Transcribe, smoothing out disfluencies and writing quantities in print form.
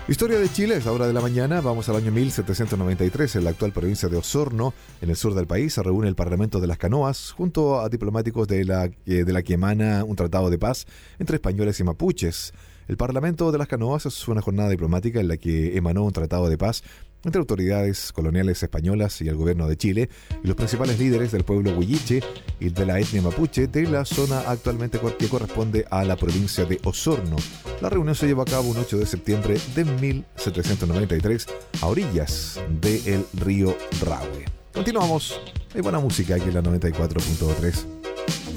Historia de Chile, es la hora de la mañana. Vamos al año 1793. En la actual provincia de Osorno, en el sur del país, se reúne el Parlamento de las Canoas junto a diplomáticos de la que emana un tratado de paz entre españoles y mapuches. El Parlamento de las Canoas es una jornada diplomática en la que emanó un tratado de paz entre autoridades coloniales españolas y el gobierno de Chile y los principales líderes del pueblo huilliche y de la etnia mapuche de la zona actualmente que corresponde a la provincia de Osorno. La reunión se llevó a cabo un 8 de septiembre de 1793 a orillas del río Rahue. Continuamos. Hay buena música aquí en la 94.3.